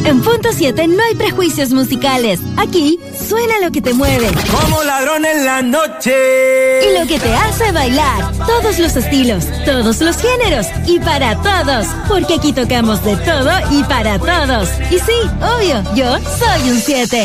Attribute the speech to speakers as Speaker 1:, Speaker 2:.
Speaker 1: En Punto 7 no hay prejuicios musicales. Aquí suena lo que te mueve.
Speaker 2: Como ladrón en la noche.
Speaker 1: Y lo que te hace bailar. Todos los estilos, todos los géneros y para todos. Porque aquí tocamos de todo y para todos. Y sí, obvio, yo soy un 7.